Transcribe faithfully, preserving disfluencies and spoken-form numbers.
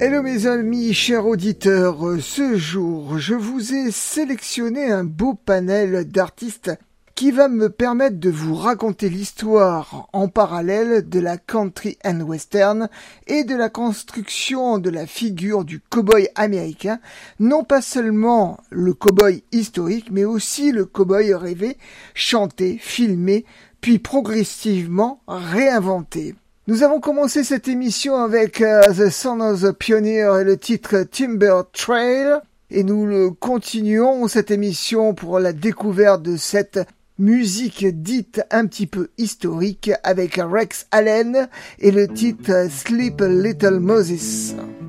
Hello mes amis, chers auditeurs, ce jour je vous ai sélectionné un beau panel d'artistes qui va me permettre de vous raconter l'histoire en parallèle de la country and western et de la construction de la figure du cow-boy américain, non pas seulement le cow-boy historique mais aussi le cow-boy rêvé, chanté, filmé, puis progressivement réinventé. Nous avons commencé cette émission avec uh, The Son of the Pioneer et le titre Timber Trail, et nous le continuons cette émission pour la découverte de cette musique dite un petit peu historique avec Rex Allen et le titre Sleep Little Moses.